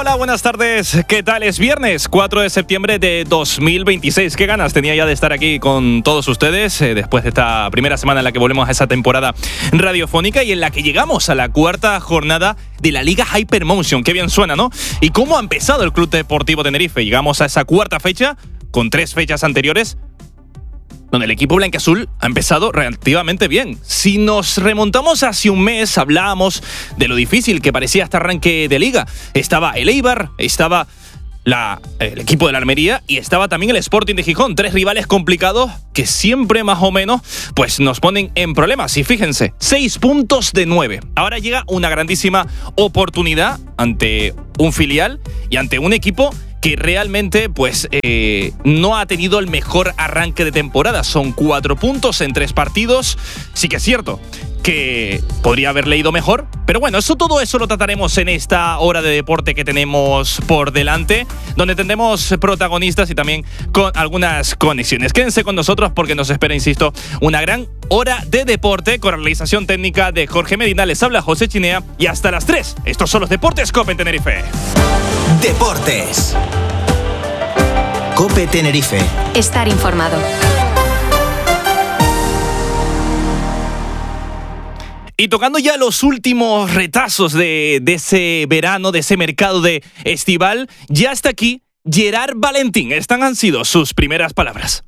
Hola, buenas tardes. ¿Qué tal? Es viernes 4 de septiembre de 2026. Qué ganas tenía ya de estar aquí con todos ustedes después de esta primera semana en la que volvemos a esa temporada radiofónica y en la que llegamos a la cuarta jornada de la Liga Hypermotion. Qué bien suena, ¿no? ¿Y cómo ha empezado el Club Deportivo Tenerife? Llegamos a esa cuarta fecha con 3 fechas anteriores donde el equipo blanquiazul ha empezado relativamente bien. Si nos remontamos hace un mes, hablábamos de lo difícil que parecía este arranque de liga. Estaba el Eibar, estaba el equipo de la Almería y estaba también el Sporting de Gijón. 3 rivales complicados que siempre más o menos pues nos ponen en problemas. Y fíjense, 6 puntos de 9. Ahora llega una grandísima oportunidad ante un filial y ante un equipo que realmente pues no ha tenido el mejor arranque de temporada. Son 4 puntos en 3 partidos. Sí que es cierto que podría haber leído mejor, pero bueno, todo eso lo trataremos en esta hora de deporte que tenemos por delante, donde tendremos protagonistas y también con algunas conexiones. Quédense con nosotros porque nos espera, insisto, una gran hora de deporte con la realización técnica de Jorge Medina. Les habla José Chinea y hasta las 3. Estos son los Deportes COPE en Tenerife. Deportes COPE Tenerife. Estar informado. Y tocando ya los últimos retazos de ese verano, de ese mercado de estival, ya está aquí Gerard Valentín. Estas han sido sus primeras palabras.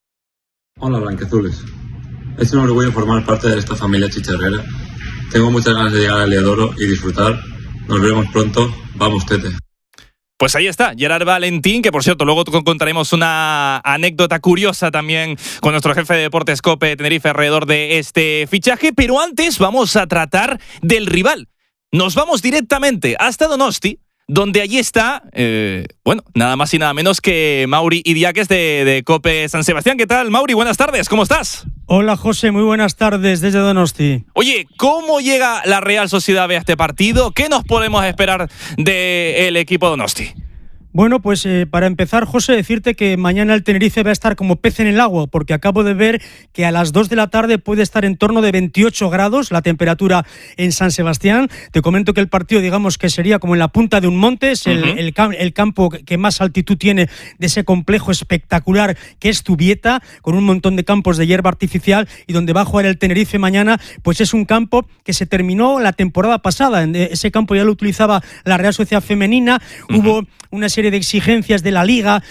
Hola, blanquiazules. Es un orgullo formar parte de esta familia chicharrera. Tengo muchas ganas de llegar a Heliodoro y disfrutar. Nos veremos pronto. Vamos, Tete. Pues ahí está, Gerard Valentín, que por cierto luego contaremos una anécdota curiosa también con nuestro jefe de Deportes COPE Tenerife alrededor de este fichaje, pero antes vamos a tratar del rival. Nos vamos directamente hasta Donosti, donde allí está, nada más y nada menos que Mauri Idiáquez de COPE San Sebastián. ¿Qué tal, Mauri? Buenas tardes, ¿cómo estás? Hola, José, muy buenas tardes desde Donosti. Oye, ¿cómo llega la Real Sociedad B a este partido? ¿Qué nos podemos esperar del equipo Donosti? Bueno, pues para empezar, José, decirte que mañana el Tenerife va a estar como pez en el agua, porque acabo de ver que a las 2 de la tarde puede estar en torno de 28 grados la temperatura en San Sebastián. Te comento que el partido, digamos que sería como en la punta de un monte, es el campo que más altitud tiene de ese complejo espectacular que es Zubieta, con un montón de campos de hierba artificial, y donde va a jugar el Tenerife mañana, pues es un campo que se terminó la temporada pasada. Ese campo ya lo utilizaba la Real Sociedad Femenina. Hubo una serie de exigencias de la Liga,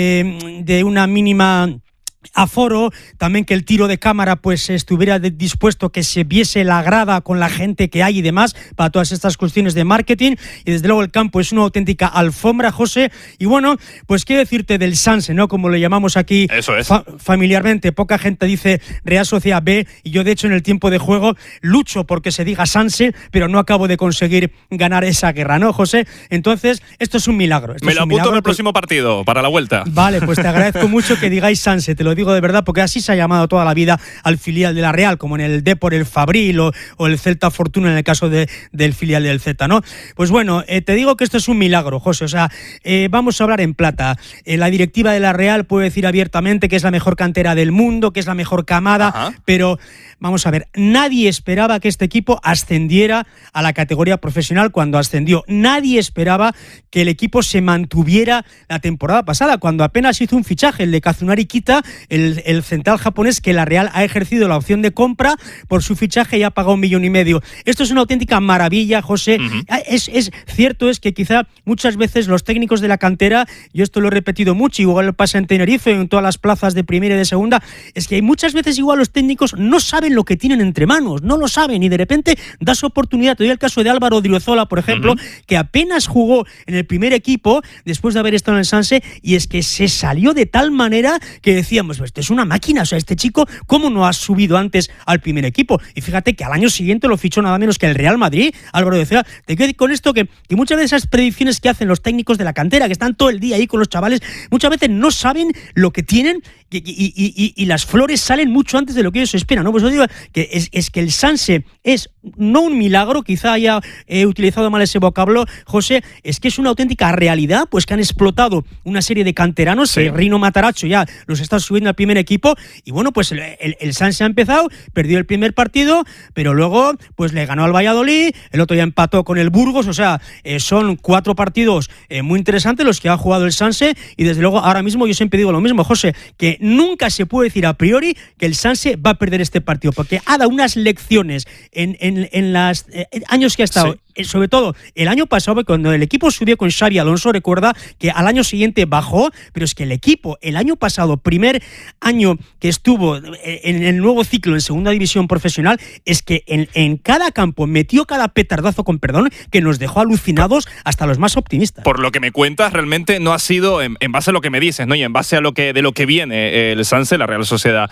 de una mínima aforo, también que el tiro de cámara pues estuviera dispuesto, que se viese la grada con la gente que hay y demás, para todas estas cuestiones de marketing, y desde luego el campo es una auténtica alfombra, José. Y bueno, pues qué decirte del Sanse, ¿no? Como lo llamamos aquí. Eso es. Familiarmente, poca gente dice Real Sociedad B, y yo de hecho en el tiempo de juego lucho porque se diga Sanse, pero no acabo de conseguir ganar esa guerra, ¿no, José? Entonces, esto es un milagro. Me lo apunto en el próximo partido, para la vuelta. Vale, pues te agradezco mucho que digáis Sanse, te lo digo de verdad, porque así se ha llamado toda la vida al filial de la Real, como en el Depor el Fabril o el Celta Fortuna en el caso del filial del Celta, ¿no? Pues bueno, te digo que esto es un milagro, José. O sea, vamos a hablar en plata. La directiva de la Real puede decir abiertamente que es la mejor cantera del mundo, que es la mejor camada, pero vamos a ver, nadie esperaba que este equipo ascendiera a la categoría profesional cuando ascendió. Nadie esperaba que el equipo se mantuviera la temporada pasada, cuando apenas hizo un fichaje, el de Kazunari Kita, el central japonés, que la Real ha ejercido la opción de compra por su fichaje y ha pagado 1,5 millones. Esto es una auténtica maravilla, José. Es cierto es que quizá muchas veces los técnicos de la cantera, yo esto lo he repetido mucho, igual pasa en Tenerife, en todas las plazas de primera y de segunda, es que hay muchas veces igual los técnicos no saben lo que tienen entre manos, no lo saben, y de repente das oportunidad. Te doy el caso de Álvaro Odriozola, por ejemplo, que apenas jugó en el primer equipo después de haber estado en el Sanse, y es que se salió de tal manera que decíamos, este es una máquina, o sea, este chico, ¿cómo no ha subido antes al primer equipo? Y fíjate que al año siguiente lo fichó nada menos que el Real Madrid, Álvaro Odriozola. Te quiero decir con esto que muchas de esas predicciones que hacen los técnicos de la cantera, que están todo el día ahí con los chavales, muchas veces no saben lo que tienen, y las flores salen mucho antes de lo que ellos esperan, ¿no? Pues yo digo que es que el Sanse es no un milagro, quizá haya utilizado mal ese vocablo, José, es que es una auténtica realidad, pues que han explotado una serie de canteranos, Rino Matarazzo ya los está subiendo subiendo al primer equipo, y bueno, pues el Sanse ha empezado, perdió el primer partido, pero luego pues le ganó al Valladolid, el otro ya empató con el Burgos, o sea, son 4 partidos muy interesantes los que ha jugado el Sanse, y desde luego ahora mismo yo siempre digo lo mismo, José, que nunca se puede decir a priori que el Sanse va a perder este partido, porque ha dado unas lecciones en los años que ha estado. Sí. Sobre todo el año pasado, cuando el equipo subió con Xabi Alonso, recuerda que al año siguiente bajó, pero es que el equipo el año pasado, primer año que estuvo en el nuevo ciclo en segunda división profesional, es que en cada campo metió cada petardazo, con perdón, que nos dejó alucinados hasta los más optimistas. Por lo que me cuentas, realmente no ha sido en base a lo que me dices, ¿no? Y en base a de lo que viene el Sanse, la Real Sociedad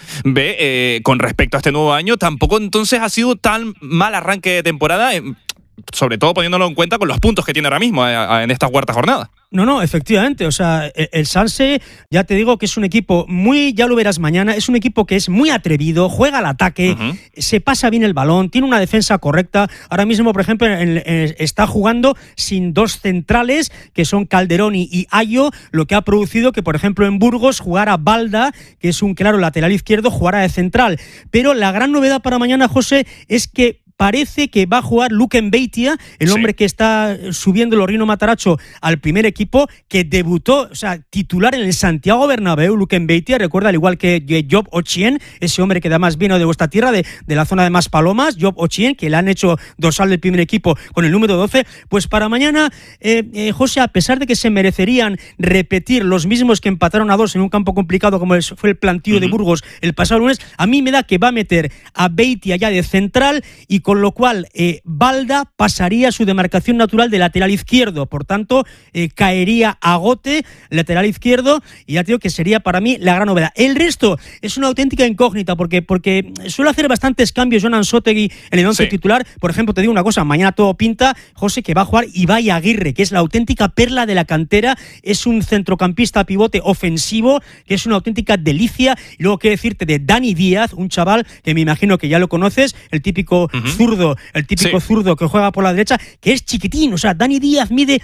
B, con respecto a este nuevo año, tampoco entonces ha sido tan mal arranque de temporada, sobre todo poniéndolo en cuenta con los puntos que tiene ahora mismo en esta cuarta jornada. No, efectivamente, o sea, el Sanse, ya te digo que es un equipo muy, ya lo verás mañana, es un equipo que es muy atrevido, juega al ataque, se pasa bien el balón, tiene una defensa correcta. Ahora mismo, por ejemplo, está jugando sin 2 centrales, que son Calderón y Ayo, lo que ha producido que, por ejemplo, en Burgos jugara Balda, que es un claro lateral izquierdo, jugara de central. Pero la gran novedad para mañana, José, es que parece que va a jugar Luke Mbeitia, el hombre que está subiendo el Rino Matarazzo al primer equipo, que debutó, o sea, titular en el Santiago Bernabéu. Luke Mbeitia, recuerda, al igual que Job Ochien, ese hombre que además vino de vuestra tierra, de la zona de Maspalomas, Job Ochien, que le han hecho dorsal del primer equipo con el número 12. Pues para mañana, José, a pesar de que se merecerían repetir los mismos que empataron a 2 en un campo complicado como fue el plantío de Burgos el pasado lunes, a mí me da que va a meter a Beitia ya de central, y con lo cual Balda pasaría a su demarcación natural de lateral izquierdo, por tanto caería a Gote, lateral izquierdo, y ya te digo que sería para mí la gran novedad. El resto es una auténtica incógnita, porque suele hacer bastantes cambios Jonan Sotegui en el 11 titular. Por ejemplo, te digo una cosa, mañana todo pinta, José, que va a jugar Ibai Aguirre, que es la auténtica perla de la cantera, es un centrocampista pivote ofensivo, que es una auténtica delicia. Y luego qué decirte de Dani Díaz, un chaval que me imagino que ya lo conoces, el típico zurdo que juega por la derecha, que es chiquitín, o sea, Dani Díaz mide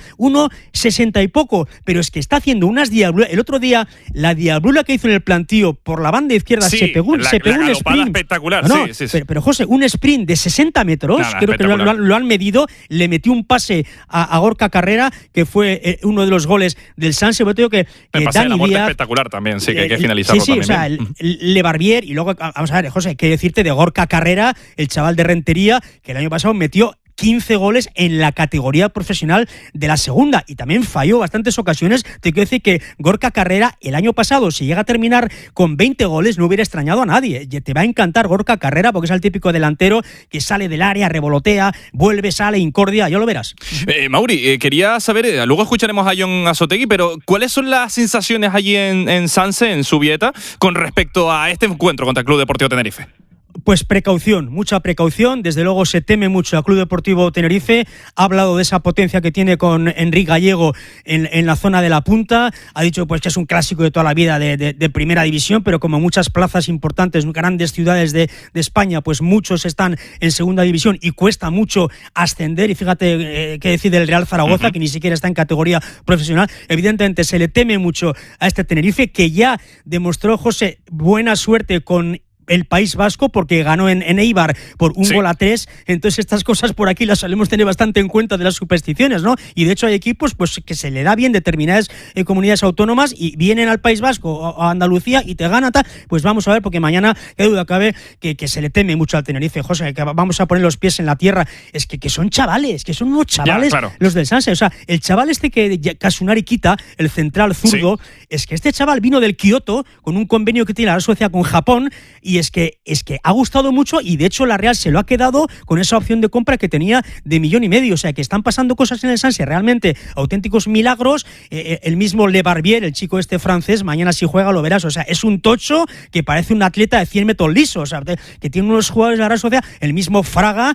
1,60 y poco, pero es que está haciendo unas diabluras. El otro día, la diablura que hizo en el plantío por la banda izquierda, se pegó un sprint espectacular. Pero José, un sprint de 60 metros, creo que lo han medido, le metió un pase a Gorka Carrera, que fue uno de los goles del Sanse. Yo digo que Dani Díaz, espectacular también, que hay que finalizarlo también. O sea, Le Barbier, y luego, vamos a ver, José, qué decirte de Gorka Carrera, el chaval de Rentería, que el año pasado metió 15 goles en la categoría profesional de la segunda, y también falló bastantes ocasiones. Te quiero decir que Gorka Carrera el año pasado, si llega a terminar con 20 goles, no hubiera extrañado a nadie. Te va a encantar Gorka Carrera, porque es el típico delantero que sale del área, revolotea, vuelve, sale, incordia, ya lo verás. Mauri, quería saber, luego escucharemos a Jon Sotegui, pero ¿cuáles son las sensaciones allí en Sanse, en Zubieta, con respecto a este encuentro contra el Club Deportivo Tenerife? Pues precaución, mucha precaución. Desde luego se teme mucho al Club Deportivo Tenerife. Ha hablado de esa potencia que tiene con Enrique Gallego en la zona de la punta. Ha dicho pues que es un clásico de toda la vida de primera división, pero como muchas plazas importantes, grandes ciudades de España, pues muchos están en segunda división y cuesta mucho ascender. Y fíjate qué decir del Real Zaragoza, que ni siquiera está en categoría profesional. Evidentemente se le teme mucho a este Tenerife, que ya demostró, José, buena suerte con el País Vasco, porque ganó en Eibar por 1-3. Entonces estas cosas por aquí las solemos tener bastante en cuenta de las supersticiones, ¿no? Y de hecho hay equipos pues que se le da bien determinadas comunidades autónomas y vienen al País Vasco o a Andalucía y te ganan tal. Pues vamos a ver, porque mañana, qué duda cabe, que se le teme mucho al Tenerife, José, que vamos a poner los pies en la tierra. Es que son chavales, que son unos chavales, los del Sanse. O sea, el chaval que Kasunari Kita, el central zurdo, es que este chaval vino del Kioto con un convenio que tiene la Sociedad con Japón, y es que ha gustado mucho, y de hecho la Real se lo ha quedado con esa opción de compra que tenía de 1,5 millones. O sea, que están pasando cosas en el Sanse, realmente auténticos milagros. El mismo Le Barbier, el chico este francés, mañana si juega lo verás. O sea, es un tocho que parece un atleta de 100 metros lisos, o sea, que tiene unos jugadores de la Real Sociedad. El mismo Fraga,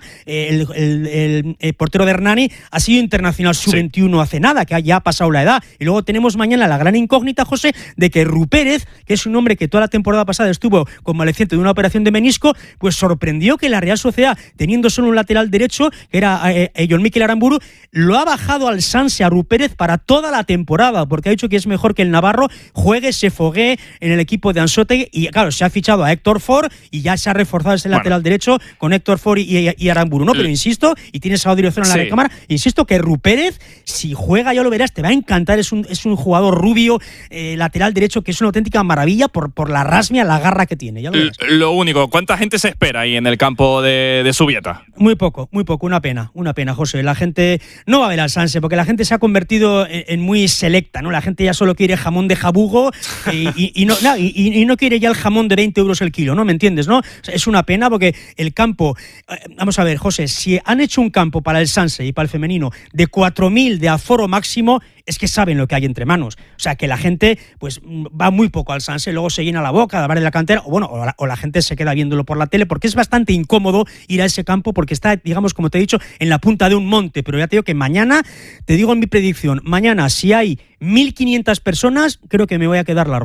el portero de Hernani, ha sido internacional sub-21 hace nada, que ya ha pasado la edad. Y luego tenemos mañana la gran incógnita, José, de que Rupérez, que es un hombre que toda la temporada pasada estuvo convaleciente de una operación de menisco, pues sorprendió que la Real Sociedad, teniendo solo un lateral derecho, que era Jon Mikel Aramburu, lo ha bajado al Sanse, a Rupérez, para toda la temporada, porque ha dicho que es mejor que el navarro juegue, se foguee en el equipo de Anzoátegui, y claro, se ha fichado a Héctor Ford y ya se ha reforzado ese lateral derecho con Héctor Ford y Aramburu, ¿no? Pero insisto, y tienes a dirección en la recámara, insisto que Rupérez, si juega ya lo verás, te va a encantar, es un jugador rubio, lateral derecho, que es una auténtica maravilla por la rasmia, la garra que tiene, ya lo verás. Lo único, ¿cuánta gente se espera ahí en el campo de Zubieta? Muy poco, una pena, José. La gente no va a ver al Sanse, porque la gente se ha convertido en muy selecta, ¿no? La gente ya solo quiere jamón de jabugo y no quiere ya el jamón de 20 euros el kilo, ¿no? ¿Me entiendes, no? O sea, es una pena porque el campo, vamos a ver, José, si han hecho un campo para el Sanse y para el femenino de 4.000 de aforo máximo, es que saben lo que hay entre manos. O sea, que la gente pues va muy poco al Sanse, luego se llena la boca de hablar de la cantera, o la gente se queda viéndolo por la tele, porque es bastante incómodo ir a ese campo, porque está, digamos, como te he dicho, en la punta de un monte. Pero ya te digo que mañana, te digo en mi predicción, mañana si hay 1.500 personas, creo que me voy a quedar largo.